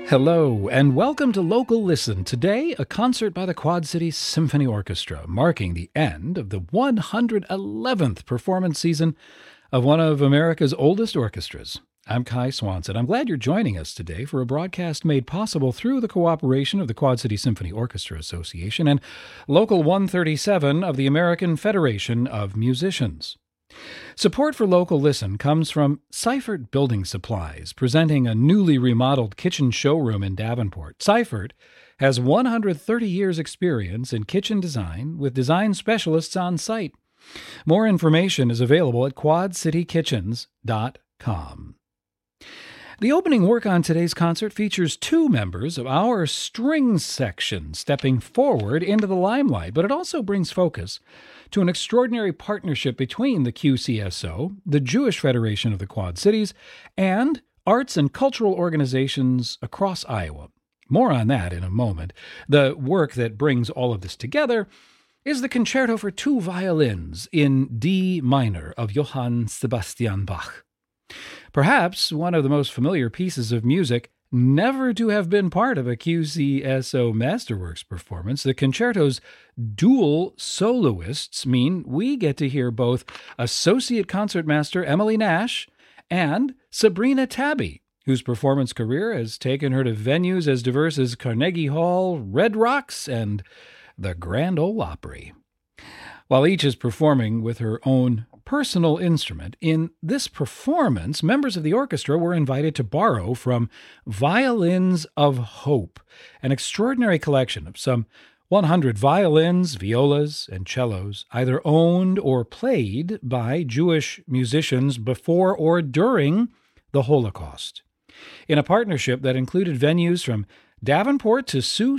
Hello, and welcome to Local Listen. Today, a concert by the Quad City Symphony Orchestra, marking the end of the 111th performance season of one of America's oldest orchestras. I'm Kai Swanson. I'm glad you're joining us today for a broadcast made possible through the cooperation of the Quad City Symphony Orchestra Association and Local 137 of the American Federation of Musicians. Support for Local Listen comes from Seifert Building Supplies, presenting a newly remodeled kitchen showroom in Davenport. Seifert has 130 years' experience in kitchen design with design specialists on site. More information is available at quadcitykitchens.com. The opening work on today's concert features two members of our string section stepping forward into the limelight, but it also brings focus to an extraordinary partnership between the QCSO, the Jewish Federation of the Quad Cities, and arts and cultural organizations across Iowa. More on that in a moment. The work that brings all of this together is the Concerto for Two Violins in D minor of Johann Sebastian Bach. Perhaps one of the most familiar pieces of music never to have been part of a QCSO Masterworks performance. The concerto's dual soloists mean we get to hear both Associate Concertmaster Emily Nash and Sabrina Tabby, whose performance career has taken her to venues as diverse as Carnegie Hall, Red Rocks, and the Grand Ole Opry. While each is performing with her own personal instrument, in this performance, members of the orchestra were invited to borrow from Violins of Hope, an extraordinary collection of some 100 violins, violas, and cellos, either owned or played by Jewish musicians before or during the Holocaust. In a partnership that included venues from Davenport to Sioux